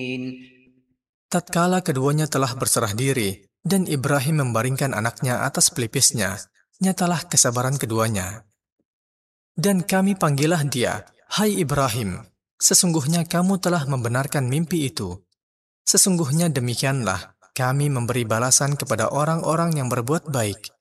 Tatkala keduanya telah berserah diri, dan Ibrahim membaringkan anaknya atas pelipisnya, nyatalah kesabaran keduanya. Dan kami panggillah dia, "Hai Ibrahim, sesungguhnya kamu telah membenarkan mimpi itu. Sesungguhnya demikianlah kami memberi balasan kepada orang-orang yang berbuat baik."